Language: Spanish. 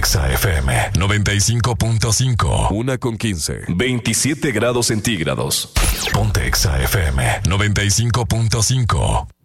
Exa FM 95.5. 1:15. 27 grados centígrados. Ponte Exa FM 95.5.